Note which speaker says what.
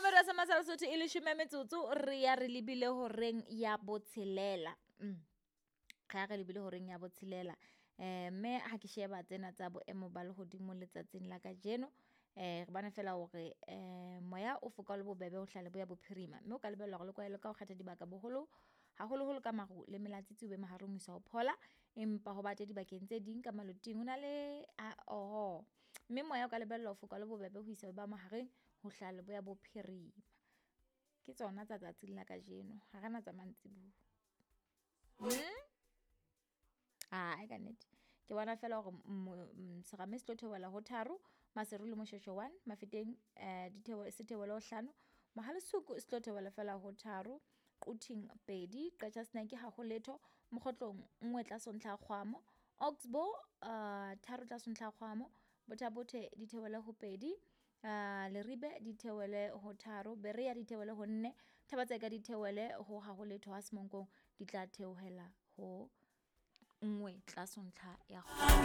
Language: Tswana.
Speaker 1: Mamela sa Masarasotho e le 10 metsotso re ya re lebile horeng ya botshelela. Ga re lebile horeng ya botshelela. Me ha ke sheba tsena tsa boemo ba le hodimo letsatsing la kajeno. Re bana fela hore moya o foka le bobebe o hlale boya bophirima. Mme o ka lebella gore le kwaelo ka o kgetha dibaka boholo haholo ka maru le melatsitsi be maharong isa ho phola empa ho bate dibakeng tse ding ka maloting hona le mme moya o ka lebella ho foka le bobebe ho isa ba mahareng ho hlale boya bophirima. Ke tsona tsa tsatsing la kajeno ha rena tsa mantsibu. Ai ka nnete ke bona fela hore serame se tlo theohela ho 3 Maseru le Moshweshwe 1 Mafeteng setheohela ho 5 Mohalesuku se tlo theohela fela ho 3 Quting 2 Qetha Snake ha ho letho Mokgotlong 1 Tlasontla kgwamo Oxbow 3 Tlasontla kgwamo Bothabothe di theohela ho 2 Leribe di theohele ho 3 Berea di theohele ho 4 Thabatseka di theohele ho ha ho letho ha Semonkong di tla theohela ho 1 Tlasontla ya